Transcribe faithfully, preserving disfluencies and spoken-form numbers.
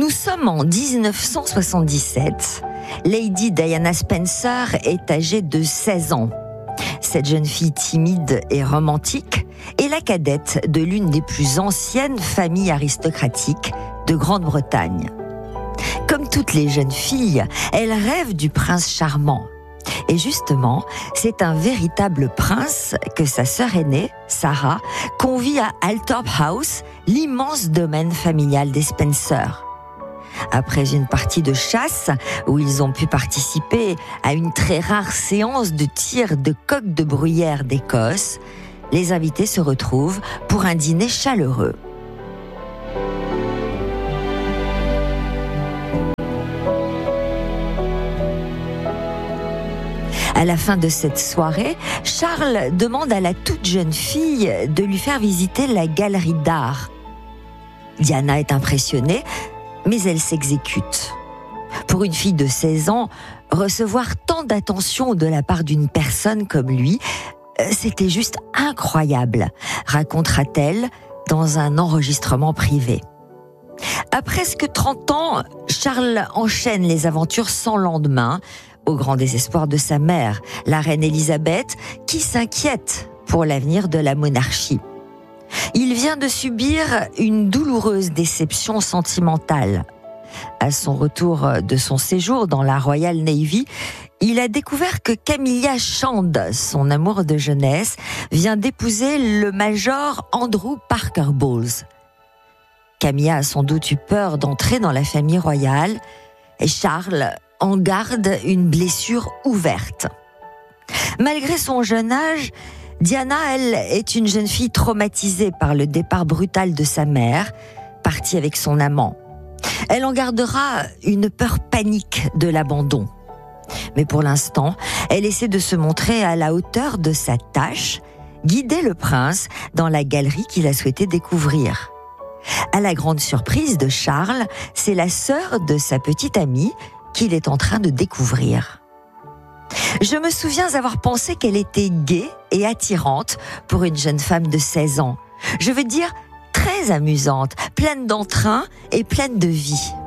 Nous sommes en dix-neuf cent soixante-dix-sept. Lady Diana Spencer est âgée de seize ans. Cette jeune fille timide et romantique est la cadette de l'une des plus anciennes familles aristocratiques de Grande-Bretagne. Comme toutes les jeunes filles, elle rêve du prince charmant. Et justement, c'est un véritable prince que sa sœur aînée, Sarah, convie à Althorp House, l'immense domaine familial des Spencer. Après une partie de chasse, où ils ont pu participer à une très rare séance de tir de coqs de bruyère d'Écosse, les invités se retrouvent pour un dîner chaleureux. À la fin de cette soirée, Charles demande à la toute jeune fille de lui faire visiter la galerie d'art. Diana est impressionnée, mais elle s'exécute. Pour une fille de seize ans, recevoir tant d'attention de la part d'une personne comme lui, c'était juste incroyable, racontera-t-elle dans un enregistrement privé. À presque trente ans, Charles enchaîne les aventures sans lendemain, au grand désespoir de sa mère, la reine Élisabeth, qui s'inquiète pour l'avenir de la monarchie. Il vient de subir une douloureuse déception sentimentale. À son retour de son séjour dans la Royal Navy, il a découvert que Camilla Shand, son amour de jeunesse, vient d'épouser le major Andrew Parker Bowles. Camilla a sans doute eu peur d'entrer dans la famille royale et Charles en garde une blessure ouverte. Malgré son jeune âge, Diana, elle, est une jeune fille traumatisée par le départ brutal de sa mère, partie avec son amant. Elle en gardera une peur panique de l'abandon. Mais pour l'instant, elle essaie de se montrer à la hauteur de sa tâche, guider le prince dans la galerie qu'il a souhaité découvrir. À la grande surprise de Charles, c'est la sœur de sa petite amie qu'il est en train de découvrir. Je me souviens avoir pensé qu'elle était gaie et attirante pour une jeune femme de seize ans. Je veux dire, très amusante, pleine d'entrain et pleine de vie.